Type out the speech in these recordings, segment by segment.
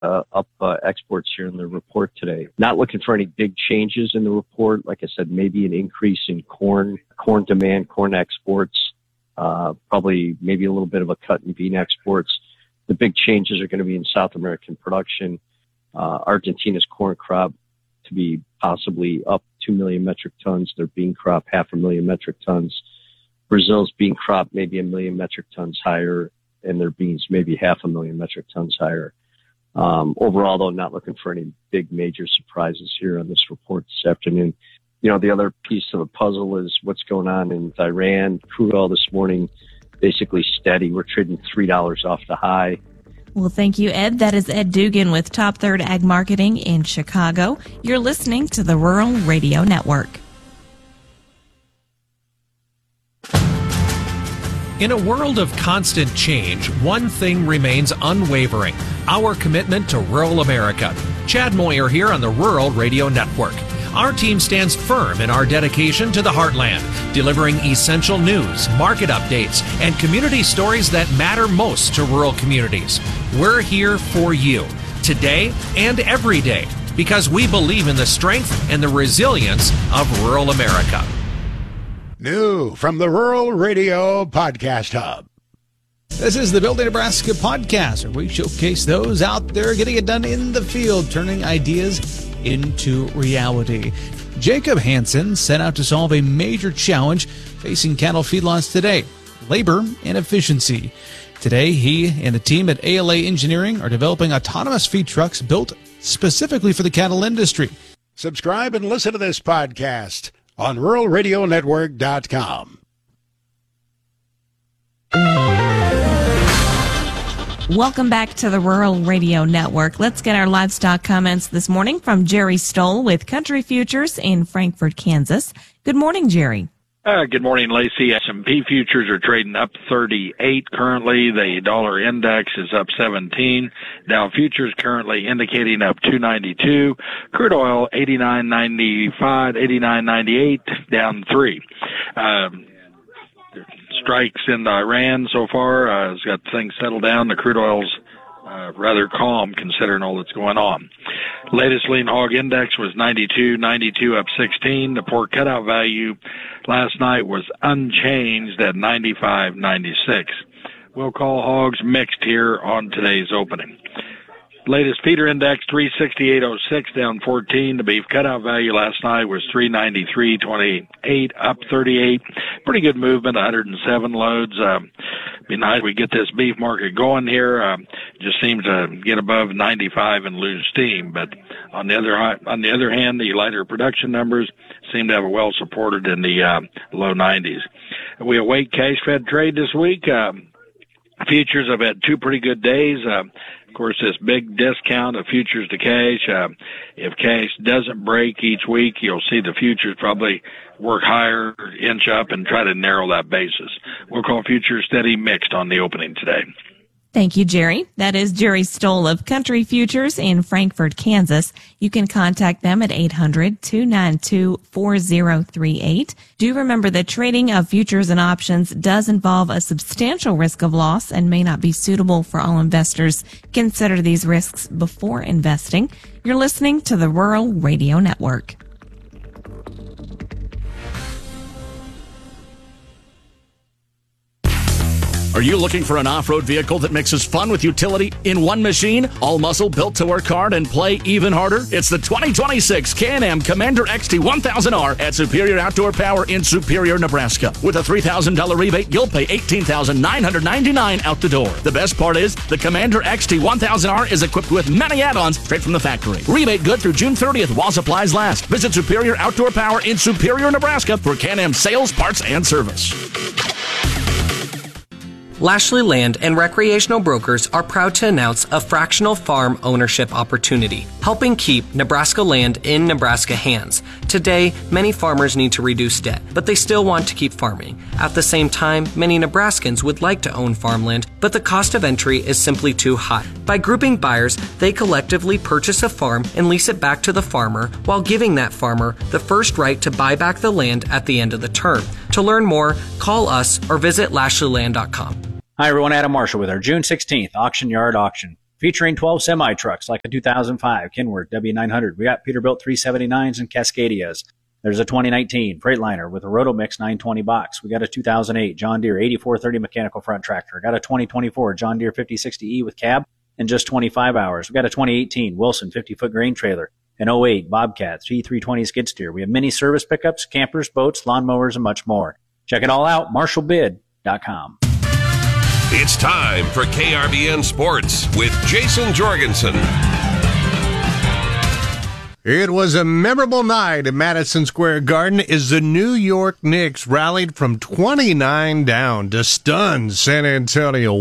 exports here in the report today. Not looking for any big changes in the report. Like I said, maybe an increase in corn demand, corn exports, probably maybe a little bit of a cut in bean exports. The big changes are going to be in South American production. Argentina's corn crop to be possibly up 2 million metric tons, their bean crop 500,000 metric tons. Brazil's bean crop maybe 1 million metric tons higher, and their beans maybe 500,000 metric tons higher. Overall, though, not looking for any big major surprises here on this report this afternoon. The other piece of the puzzle is what's going on in Iran. Crude oil this morning, basically steady. We're trading $3 off the high. Well, thank you, Ed. That is Ed Dugan with Top Third Ag Marketing in Chicago. You're listening to the Rural Radio Network. In a world of constant change, one thing remains unwavering: our commitment to rural America. Chad Moyer here on the Rural Radio Network. Our team stands firm in our dedication to the heartland, delivering essential news, market updates, and community stories that matter most to rural communities. We're here for you, today and every day, because we believe in the strength and the resilience of rural America. New from the Rural Radio Podcast Hub. This is the Building Nebraska podcast, where we showcase those out there getting it done in the field, turning ideas into reality. Jacob Hansen set out to solve a major challenge facing cattle feedlots today: labor and efficiency. Today, he and the team at ALA Engineering are developing autonomous feed trucks built specifically for the cattle industry. Subscribe and listen to this podcast on ruralradionetwork.com. Welcome back to the Rural Radio Network. Let's get our livestock comments this morning from Jerry Stoll with Country Futures in Frankfort, Kansas. Good morning, Jerry. Good morning, Lacey. S&P futures are trading up 38 currently. The dollar index is up 17. Dow futures currently indicating up 292. Crude oil 89.95, 89.98, down 3. Strikes in Iran so far has got things settled down. The crude oil's rather calm considering all that's going on. Latest lean hog index was 92 up 16. The pork cutout value last night was unchanged at 95.96. We'll call hogs mixed here on today's opening. Latest feeder index 368.06, down 14. The beef cutout value last night was 393.28, up 38. Pretty good movement, 107 loads. Be nice if we get this beef market going here. Just seems to get above 95 and lose steam. But on the other hand, the lighter production numbers seem to have it well supported in the low 90s. We await cash fed trade this week. Futures have had two pretty good days. Of course, this big discount of futures to cash. If cash doesn't break each week, you'll see the futures probably work higher, inch up, and try to narrow that basis. We'll call futures steady mixed on the opening today. Thank you, Jerry. That is Jerry Stoll of Country Futures in Frankfort, Kansas. You can contact them at 800-292-4038. Do remember that trading of futures and options does involve a substantial risk of loss and may not be suitable for all investors. Consider these risks before investing. You're listening to the Rural Radio Network. Are you looking for an off-road vehicle that mixes fun with utility in one machine? All muscle built to work hard and play even harder? It's the 2026 Can-Am Commander XT 1000R at Superior Outdoor Power in Superior, Nebraska. With a $3,000 rebate, you'll pay $18,999 out the door. The best part is, the Commander XT 1000R is equipped with many add-ons straight from the factory. Rebate good through June 30th while supplies last. Visit Superior Outdoor Power in Superior, Nebraska for Can-Am sales, parts, and service. Lashley Land and Recreational Brokers are proud to announce a fractional farm ownership opportunity, helping keep Nebraska land in Nebraska hands. Today, many farmers need to reduce debt, but they still want to keep farming. At the same time, many Nebraskans would like to own farmland, but the cost of entry is simply too high. By grouping buyers, they collectively purchase a farm and lease it back to the farmer, while giving that farmer the first right to buy back the land at the end of the term. To learn more, call us or visit LashleyLand.com. Hi everyone, Adam Marshall with our June 16th Auction Yard Auction. featuring 12 semi-trucks like a 2005 Kenworth W900. We got Peterbilt 379s and Cascadias. There's a 2019 Freightliner with a Rotomix 920 box. We got a 2008 John Deere 8430 mechanical front tractor. Got a 2024 John Deere 5060E with cab in just 25 hours. We got a 2018 Wilson 50-foot grain trailer, an 08 Bobcat T320 skid steer. We have mini service pickups, campers, boats, lawnmowers, and much more. Check it all out, marshallbid.com. It's time for KRBN Sports with Jason Jorgensen. It was a memorable night at Madison Square Garden as the New York Knicks rallied from 29 down to stun San Antonio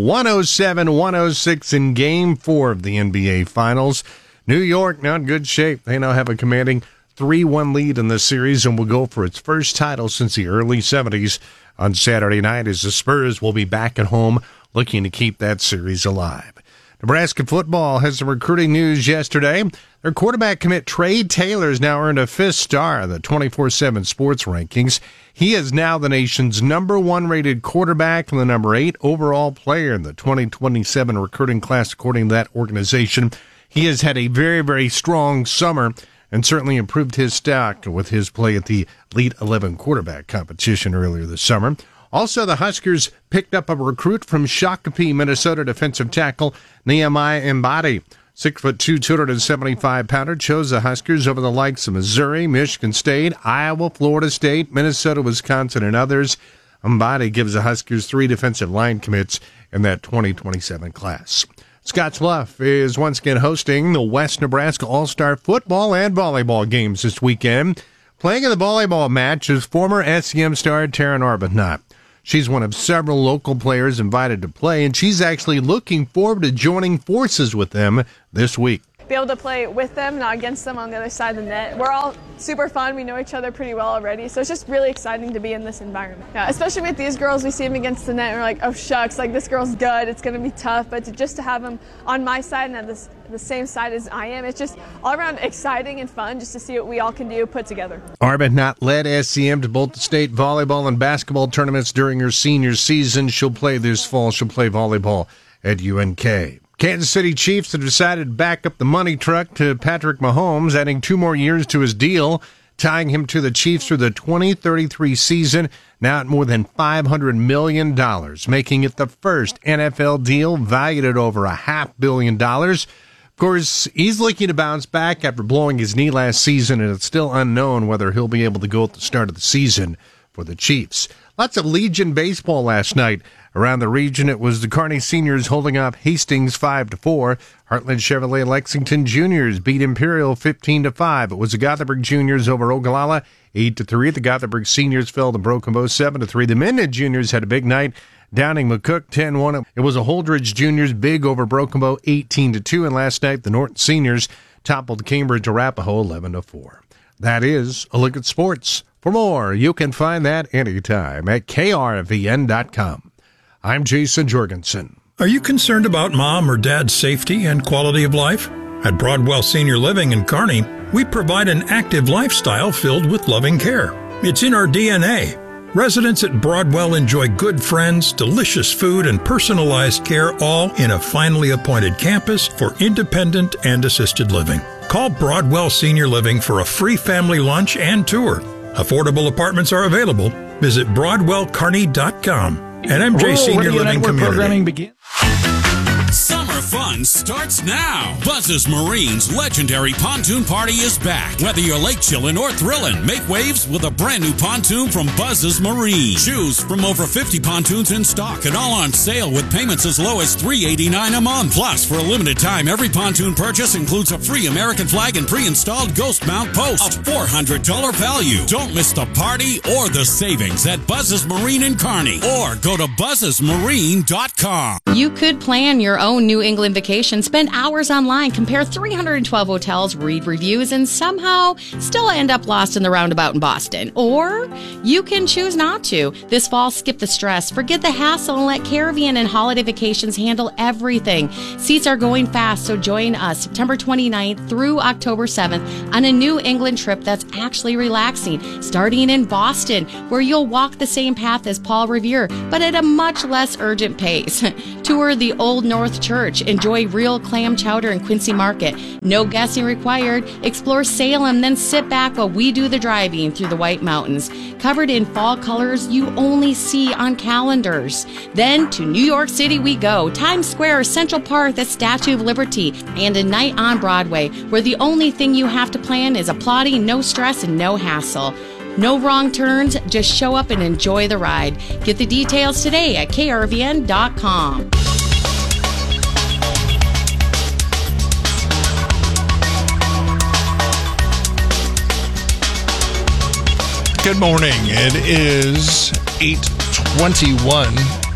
107-106 in Game 4 of the NBA Finals. New York now in good shape. They now have a commanding 3-1 lead in the series and will go for its first title since the early 70s on Saturday night as the Spurs will be back at home looking to keep that series alive. Nebraska football has some recruiting news yesterday. Their quarterback commit Trey Taylor has now earned a 5th star in the 24/7 sports rankings. He is now the nation's #1 rated quarterback and the #8 overall player in the 2027 recruiting class, according to that organization. He has had a very, very strong summer and certainly improved his stock with his play at the Elite 11 quarterback competition earlier this summer. Also, the Huskers picked up a recruit from Shakopee, Minnesota defensive tackle Nehemiah Mbadi. 6'2", 275-pounder, chose the Huskers over the likes of Missouri, Michigan State, Iowa, Florida State, Minnesota, Wisconsin, and others. Mbadi gives the Huskers 3 defensive line commits in that 2027 class. Scottsbluff is once again hosting the West Nebraska All-Star football and volleyball games this weekend. Playing in the volleyball match is former SEM star Taryn Arbuthnot. She's one of several local players invited to play, and she's actually looking forward to joining forces with them this week. Be able to play with them, not against them on the other side of the net. We're all super fun. We know each other pretty well already, so it's just really exciting to be in this environment. Yeah, especially with these girls, we see them against the net, and we're like, oh shucks, like this girl's good, it's going to be tough, but just to have them on my side and at the same side as I am, it's just all around exciting and fun just to see what we all can do put together. Arbuthnot led SEM to both the state volleyball and basketball tournaments during her senior season. She'll play this fall. She'll play volleyball at UNK. Kansas City Chiefs have decided to back up the money truck to Patrick Mahomes, adding 2 more years to his deal, tying him to the Chiefs through the 2033 season, now at more than $500 million, making it the first NFL deal valued at over $500 million. Of course, he's looking to bounce back after blowing his knee last season, and it's still unknown whether he'll be able to go at the start of the season for the Chiefs. Lots of Legion baseball last night. Around the region, it was the Kearney Seniors holding up Hastings 5-4. Heartland Chevrolet Lexington Juniors beat Imperial 15-5. It was the Gothenburg Juniors over Ogallala 8-3. The Gothenburg Seniors fell to Broken Bow 7-3. The Minden Juniors had a big night. Downing McCook 10-1. It was a Holdridge Juniors big over Broken Bow 18-2. And last night, the Norton Seniors toppled Cambridge Arapahoe 11-4. That is a look at sports. For more, you can find that anytime at krvn.com. I'm Jason Jorgensen. Are you concerned about mom or dad's safety and quality of life? At Broadwell Senior Living in Kearney, we provide an active lifestyle filled with loving care. It's in our DNA. Residents at Broadwell enjoy good friends, delicious food, and personalized care, all in a finely appointed campus for independent and assisted living. Call Broadwell Senior Living for a free family lunch and tour. Affordable apartments are available. Visit BroadwellKearney.com. And MJ Senior Living Community. Begins. Summer fun starts now. Buzz's Marine's legendary pontoon party is back. Whether you're lake chillin' or thrillin', make waves with a brand new pontoon from Buzz's Marine. Choose from over 50 pontoons in stock and all on sale with payments as low as $389 a month. Plus, for a limited time, every pontoon purchase includes a free American flag and pre-installed ghost mount post. A $400 value. Don't miss the party or the savings at Buzz's Marine in Kearney, or go to buzzesmarine.com. You could plan your own New England vacation, spend hours online, compare 312 hotels, read reviews, and somehow still end up lost in the roundabout in Boston. Or you can choose not to. This fall, skip the stress, forget the hassle, and let Caribbean and Holiday Vacations handle everything. Seats are going fast, so join us September 29th through October 7th on a New England trip that's actually relaxing, starting in Boston, where you'll walk the same path as Paul Revere, but at a much less urgent pace. Tour the Old North Church, enjoy real clam chowder in Quincy Market. No guessing required. Explore Salem, then sit back while we do the driving through the White Mountains, covered in fall colors you only see on calendars. Then to New York City we go. Times Square, Central Park, the Statue of Liberty, and a night on Broadway, where the only thing you have to plan is applauding, no stress, and no hassle. No wrong turns, just show up and enjoy the ride. Get the details today at krvn.com. Good morning. It is 8:21.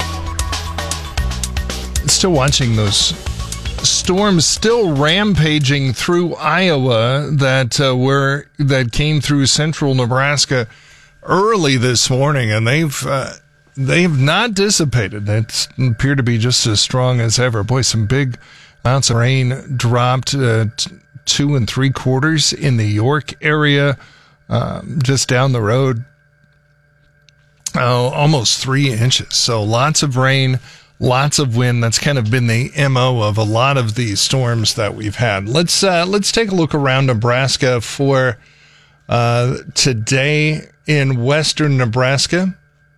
Still watching those storms still rampaging through Iowa that came through central Nebraska early this morning, and they've not dissipated. They appear to be just as strong as ever. Boy, some big amounts of rain dropped 2 3/4 in the York area. Just down the road, almost 3 inches. So lots of rain, lots of wind. That's kind of been the MO of a lot of these storms that we've had. Let's take a look around Nebraska for today in western Nebraska.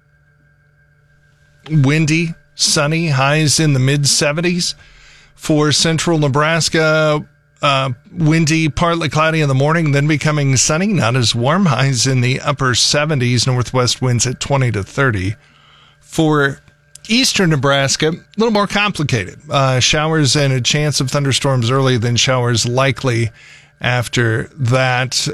Windy, sunny, highs in the mid-70s. For central Nebraska, windy, partly cloudy in the morning, then becoming sunny, not as warm, highs in the upper 70s, northwest winds at 20 to 30. For eastern Nebraska, a little more complicated. Showers and a chance of thunderstorms early, then showers likely after that.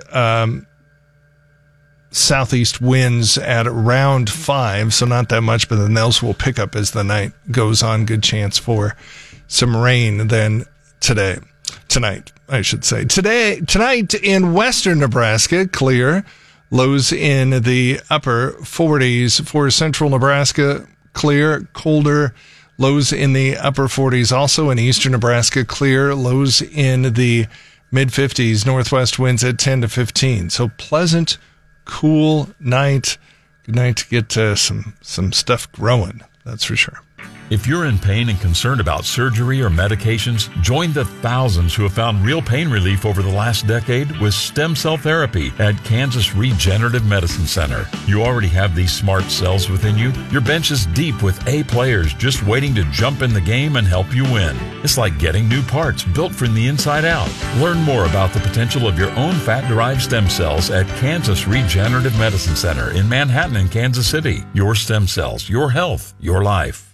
Southeast winds at around 5, so not that much, but then those will pick up as the night goes on. Good chance for some rain then tonight, I should say. Tonight in western Nebraska, clear. Lows in the upper 40s. For central Nebraska, clear, colder. Lows in the upper 40s. Also in eastern Nebraska, clear. Lows in the mid-50s. Northwest winds at 10 to 15. So pleasant, cool night. Good night to get some stuff growing. That's for sure. If you're in pain and concerned about surgery or medications, join the thousands who have found real pain relief over the last decade with stem cell therapy at Kansas Regenerative Medicine Center. You already have these smart cells within you. Your bench is deep with A players just waiting to jump in the game and help you win. It's like getting new parts built from the inside out. Learn more about the potential of your own fat-derived stem cells at Kansas Regenerative Medicine Center in Manhattan and Kansas City. Your stem cells, your health, your life.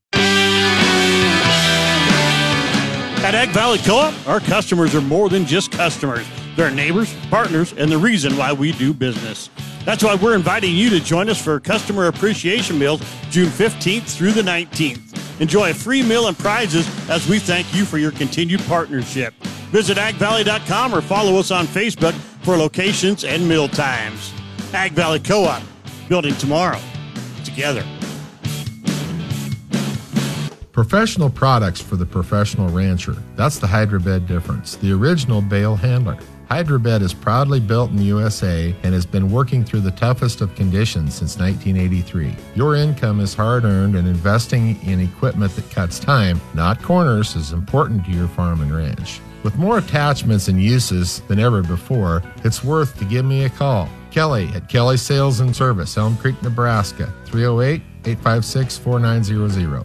At Ag Valley Co-op, our customers are more than just customers. They're neighbors, partners, and the reason why we do business. That's why we're inviting you to join us for Customer Appreciation Meals June 15th through the 19th. Enjoy a free meal and prizes as we thank you for your continued partnership. Visit agvalley.com or follow us on Facebook for locations and meal times. Ag Valley Co-op, building tomorrow together. Professional products for the professional rancher. That's the Hydrobed difference, the original bale handler. Hydrobed is proudly built in the USA and has been working through the toughest of conditions since 1983. Your income is hard-earned, and investing in equipment that cuts time, not corners, is important to your farm and ranch. With more attachments and uses than ever before, it's worth to give me a call. Kelly at Kelly Sales and Service, Elm Creek, Nebraska, 308-856-4900.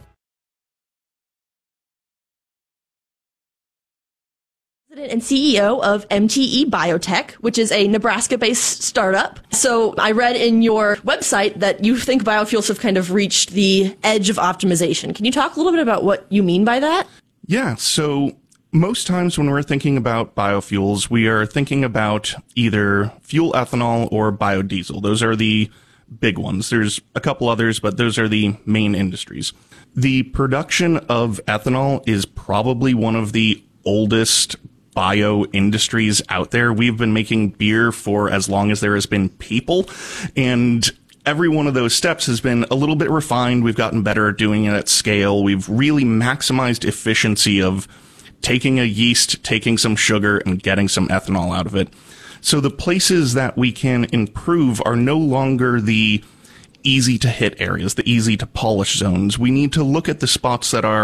And CEO of MTE Biotech, which is a Nebraska-based startup. So I read in your website that you think biofuels have kind of reached the edge of optimization. Can you talk a little bit about what you mean by that? Yeah, so most times when we're thinking about biofuels, we are thinking about either fuel ethanol or biodiesel. Those are the big ones. There's a couple others, but those are the main industries. The production of ethanol is probably one of the oldest bio industries out there. We've been making beer for as long as there has been people, and every one of those steps has been a little bit refined. We've gotten better at doing it at scale. We've really maximized efficiency of taking a yeast, taking some sugar, and getting some ethanol out of it. So the places that we can improve are no longer the easy to hit areas, the easy to polish zones. We need to look at the spots that are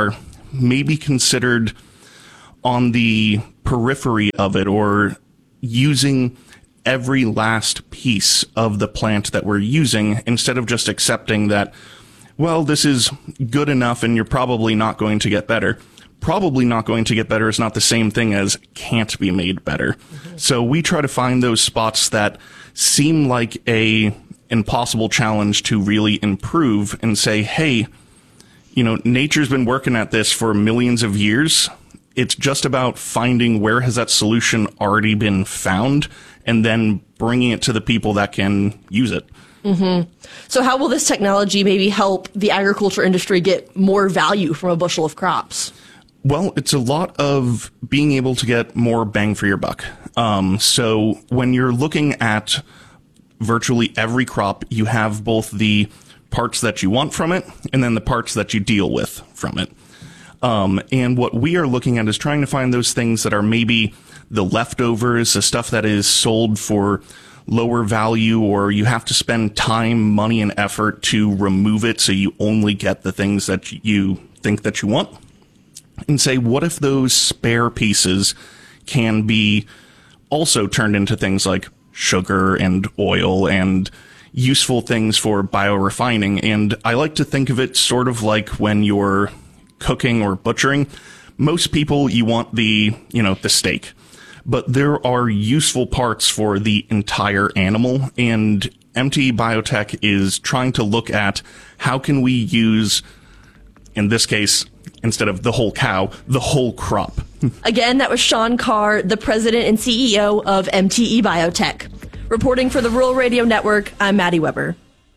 maybe considered on the periphery of it, or using every last piece of the plant that we're using instead of just accepting that, well, this is good enough and you're probably not going to get better. Probably not going to get better is not the same thing as can't be made better. Mm-hmm. So we try to find those spots that seem like a impossible challenge to really improve and say, hey, nature's been working at this for millions of years. It's just about finding where has that solution already been found and then bringing it to the people that can use it. Mm-hmm. So how will this technology maybe help the agriculture industry get more value from a bushel of crops? Well, it's a lot of being able to get more bang for your buck. So when you're looking at virtually every crop, you have both the parts that you want from it and then the parts that you deal with from it. And what we are looking at is trying to find those things that are maybe the leftovers, the stuff that is sold for lower value, or you have to spend time, money, and effort to remove it so you only get the things that you think that you want. And say, what if those spare pieces can be also turned into things like sugar and oil and useful things for biorefining? And I like to think of it sort of like when you're cooking or butchering. Most people, you want the steak, but there are useful parts for the entire animal, and MTE Biotech is trying to look at how can we use, in this case, instead of the whole cow, the whole crop. Again, that was Sean Carr, the president and CEO of MTE Biotech. Reporting for the Rural Radio Network, I'm Maddie Weber.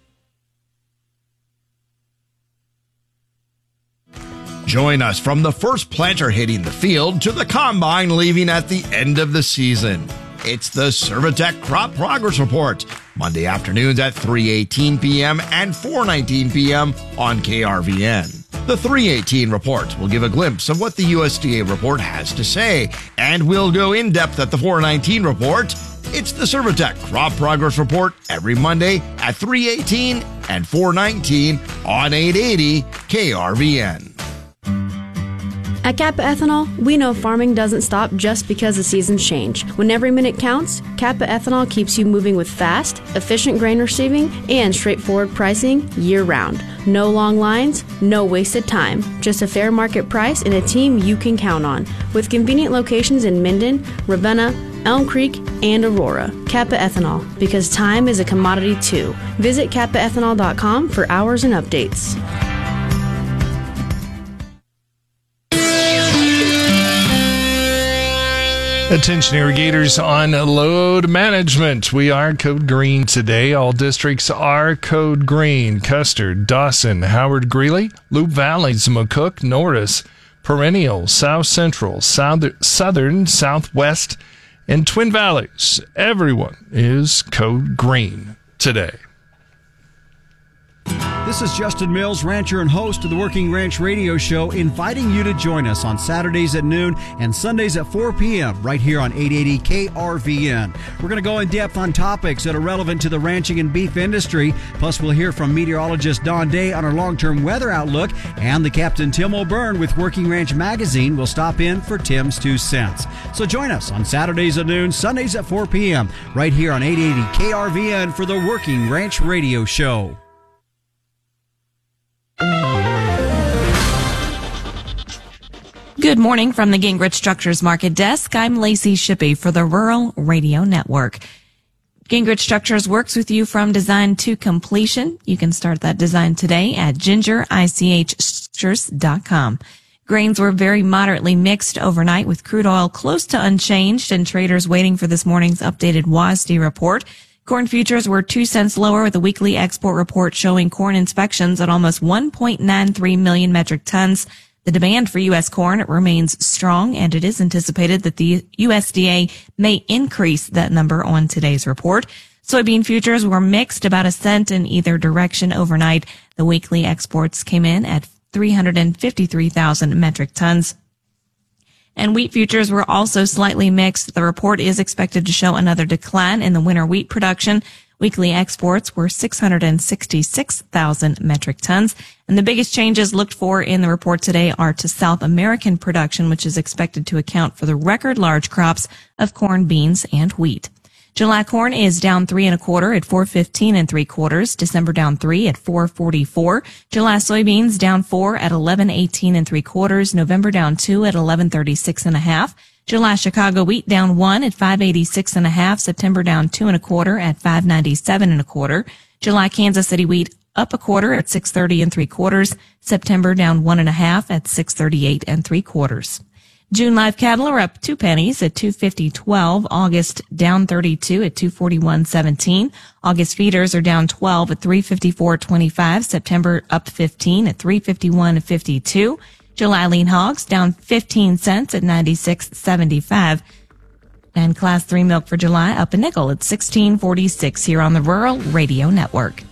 Join us from the first planter hitting the field to the combine leaving at the end of the season. It's the Servitech Crop Progress Report, Monday afternoons at 3:18 p.m. and 4:19 p.m. on KRVN. The 3:18 report will give a glimpse of what the USDA report has to say, and we'll go in depth at the 4:19 report. It's the Servitech Crop Progress Report every Monday at 3:18 and 4:19 on 880 KRVN. At Kappa Ethanol, we know farming doesn't stop just because the seasons change. When every minute counts, Kappa Ethanol keeps you moving with fast, efficient grain receiving and straightforward pricing year-round. No long lines, no wasted time. Just a fair market price and a team you can count on. With convenient locations in Minden, Ravenna, Elm Creek, and Aurora. Kappa Ethanol, because time is a commodity too. Visit kappaethanol.com for hours and updates. Attention irrigators on load management. We are code green today. All districts are code green. Custer, Dawson, Howard Greeley, Loup Valley, McCook, Norris, Perennial, South Central, Southern, Southwest, and Twin Valleys. Everyone is code green today. This is Justin Mills, rancher and host of the Working Ranch Radio Show, inviting you to join us on Saturdays at noon and Sundays at 4 p.m. right here on 880 KRVN. We're going to go in depth on topics that are relevant to the ranching and beef industry. Plus, we'll hear from meteorologist Don Day on our long-term weather outlook, and the Captain Tim O'Byrne with Working Ranch Magazine will stop in for Tim's 2 cents. So join us on Saturdays at noon, Sundays at 4 p.m. right here on 880 KRVN for the Working Ranch Radio Show. Good morning from the Gingrich Structures Market Desk. I'm Lacey Shippey for the Rural Radio Network. Gingrich Structures works with you from design to completion. You can start that design today at gingerichstructures.com. Grains were very moderately mixed overnight with crude oil close to unchanged and traders waiting for this morning's updated WASDE report. Corn futures were 2 cents lower with a weekly export report showing corn inspections at almost 1.93 million metric tons. The demand for U.S. corn remains strong, and it is anticipated that the USDA may increase that number on today's report. Soybean futures were mixed, about a cent in either direction overnight. The weekly exports came in at 353,000 metric tons. And wheat futures were also slightly mixed. The report is expected to show another decline in the winter wheat production, Weekly exports were 666,000 metric tons. And the biggest changes looked for in the report today are to South American production, which is expected to account for the record large crops of corn, beans, and wheat. July corn is down 3 1/4 at 4.15 3/4. December down 3 at 4.44. July soybeans down 4 at 11.18 3/4. November down 2 at 11.36 1/2. July Chicago wheat down 1 at 5.86 1/2. September down 2 1/4 at 5.97 1/4. July Kansas City wheat up 1/4 at 6.30 3/4. September down 1 1/2 at 6.38 3/4. June live cattle are up 2 pennies at 2.50.12. August down 32 at 2.41.17. August feeders are down 12 at 3.54.25. September up 15 at 3.51.52. July lean hogs down 15 cents at 96.75. And Class 3 milk for July up a nickel at 16.46 here on the Rural Radio Network.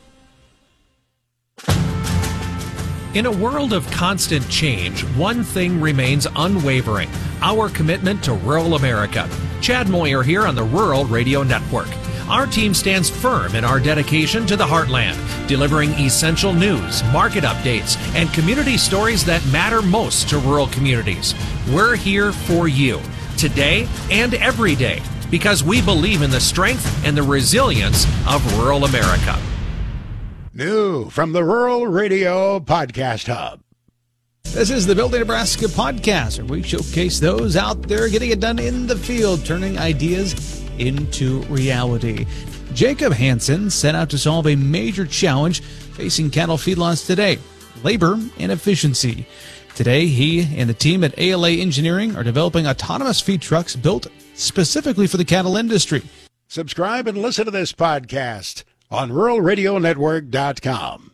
In a world of constant change, one thing remains unwavering: our commitment to rural America. Chad Moyer here on the Rural Radio Network. Our team stands firm in our dedication to the heartland, delivering essential news, market updates, and community stories that matter most to rural communities. We're here for you, today and every day, because we believe in the strength and the resilience of rural America. New from the Rural Radio Podcast Hub. This is the Building Nebraska podcast, where we showcase those out there getting it done in the field, turning ideas into reality. Jacob Hansen set out to solve a major challenge facing cattle feedlots today: labor and efficiency. Today, he and the team at ALA Engineering are developing autonomous feed trucks built specifically for the cattle industry. Subscribe and listen to this podcast on ruralradionetwork.com.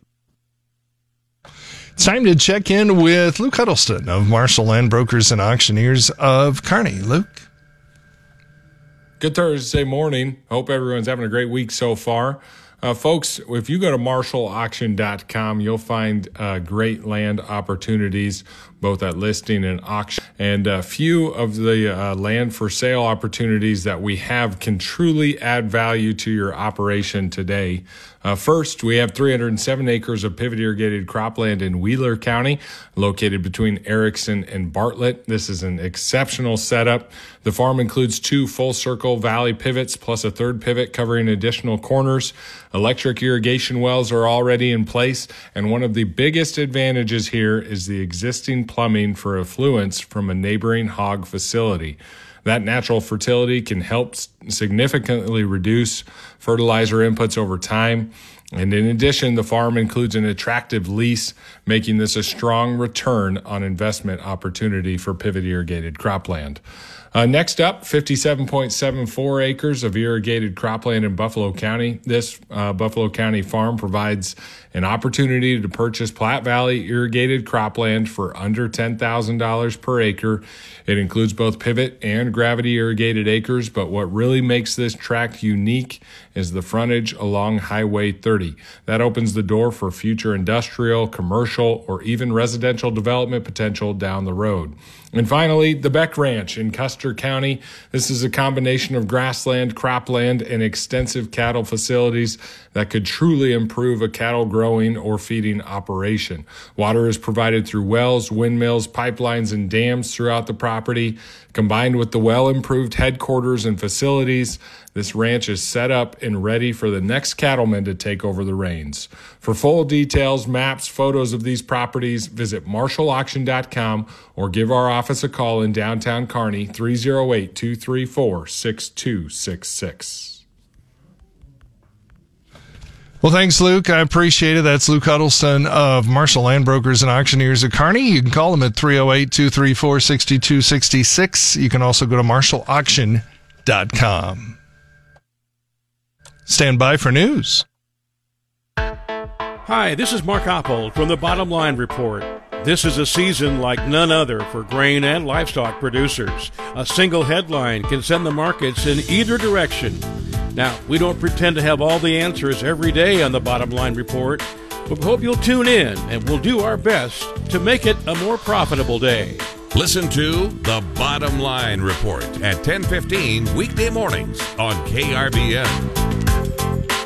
It's time to check in with Luke Huddleston of Marshall Land Brokers and Auctioneers of Kearney. Luke? Good Thursday morning. Hope everyone's having a great week so far. Folks, if you go to marshallauction.com, you'll find great land opportunities, both at listing and auction. And a few of the land for sale opportunities that we have can truly add value to your operation today. First, we have 307 acres of pivot irrigated cropland in Wheeler County, located between Erickson and Bartlett. This is an exceptional setup. The farm includes 2 full circle valley pivots plus a third pivot covering additional corners. Electric irrigation wells are already in place, and one of the biggest advantages here is the existing plumbing for effluents from a neighboring hog facility. That natural fertility can help significantly reduce fertilizer inputs over time. And in addition, the farm includes an attractive lease, making this a strong return on investment opportunity for pivot irrigated cropland. Next up, 57.74 acres of irrigated cropland in Buffalo County. This Buffalo County farm provides an opportunity to purchase Platte Valley irrigated cropland for under $10,000 per acre. It includes both pivot and gravity irrigated acres, but what really makes this tract unique is the frontage along Highway 30. That opens the door for future industrial, commercial, or even residential development potential down the road. And finally, the Beck Ranch in Custer County. This is a combination of grassland, cropland, and extensive cattle facilities that could truly improve a cattle growing or feeding operation. Water is provided through wells, windmills, pipelines, and dams throughout the property. Combined with the well-improved headquarters and facilities, this ranch is set up and ready for the next cattleman to take over the reins. For full details, maps, photos of these properties, visit marshallauction.com or give our office a call in downtown Kearney, 308-234-6266. Well, thanks, Luke. I appreciate it. That's Luke Huddleston of Marshall Land Brokers and Auctioneers of Kearney. You can call them at 308-234-6266. You can also go to marshallauction.com. Stand by for news. Hi, this is Mark Oppold from the Bottom Line Report. This is a season like none other for grain and livestock producers. A single headline can send the markets in either direction. Now, we don't pretend to have all the answers every day on the Bottom Line Report, but we hope you'll tune in and we'll do our best to make it a more profitable day. Listen to The Bottom Line Report at 10:15 weekday mornings on KRBN.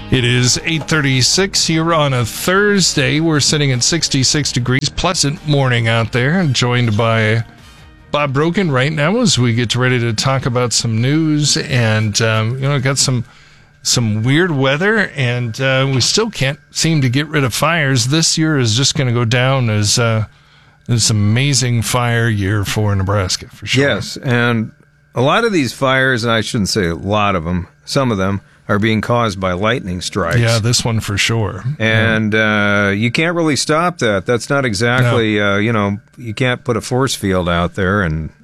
It is 8:36 here on a Thursday. We're sitting at 66 degrees. Pleasant morning out there. Joined by Bob Brogan right now as we get ready to talk about some news. And, got some weird weather, and we still can't seem to get rid of fires. This year is just going to go down as this amazing fire year for Nebraska, for sure. Yes, and a lot of these fires, and I shouldn't say a lot of them, some of them are being caused by lightning strikes. Yeah, this one for sure. And you can't really stop that. That's not exactly, you can't put a force field out there and